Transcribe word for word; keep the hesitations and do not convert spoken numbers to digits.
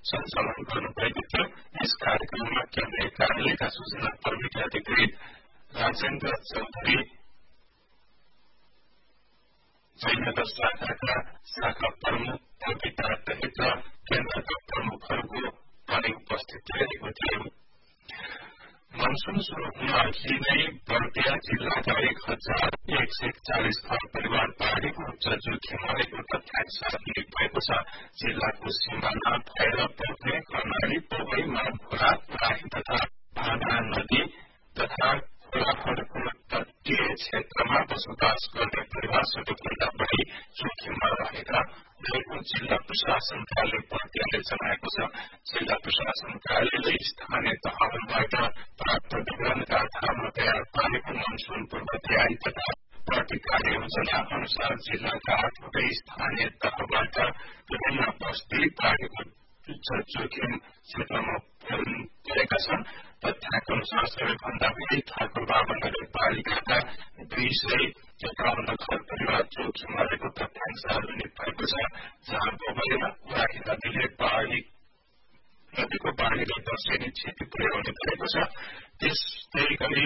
सञ्चालन गर्नुभएको थियो। यस कार्यक्रममा केन्द्रीय कार्यालयका सूचना प्रविधि अधिकारी राजेन्द्र चौधरी, जयनगर शाखाका शाखा प्रमुख कविता दहित र केन्द्रका प्रमुखहरूको पनि उपस्थिति रहेको थियो। मनसून शुरू हुन अघि नै बर्दिया जिल्लाका एक हजार एक सय चालिस घर परिवार बाढ़ीको उच्च जोखिम रहेको तथ्याङ्क सार्वजनिक भएको छ। जिल्लाको सीमाना भएर बग्ने कर्णाली, पौवई, मानखोला, राही तथा भागा नदी तथा खोलाहरूको तटीय क्षेत्रमा बसोबास गर्ने परिवार सबैभन्दा बढ़ी जोखिममा रहेका रहेको जिल्ला प्रशासन कार्यालय बर्दियाले जनाएको छ। जिल्ला प्रशासन कार्यालयले स्थानीय तहबाट प्राप्त विवरणका आधारमा तयार पारेको मनसून पूर्व तयारी तथा प्रति कार्य योजना अनुसार जिल्लाका आठवटै स्थानीय तहबाट विभिन्न बस्ती बाढ़ीको जोखिम क्षेत्रमा परेका छन्। तथ्याङ्क अनुसार सबैभन्दा बढ़ी ठाकुर बाबा नगरपालिकाका दुई सय एकाउन्न घर परिवार जोखिममा रहेको तथ्याङ्क सार्वजनिक भएको छ, जहाँ पौवईमा राही नदीले बाढ़ी नदीको बाढ़ीले दर्शनी क्षति पुर्याउने गरेको छ। त्यस्तै गरी